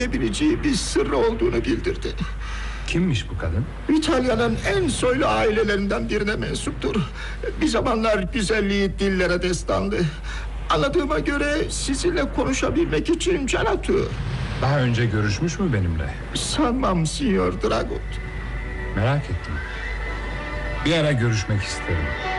bileceği bir sırrı olduğunu bildirdi. Kimmiş bu kadın? İtalya'nın en soylu ailelerinden birine mensuptur. Bir zamanlar güzelliği dillere destandı. Anladığıma göre sizinle konuşabilmek için can atıyor. Daha önce görüşmüş mü benimle? Sanmam Signor Dragut. Merak ettim. Bir ara görüşmek isterim.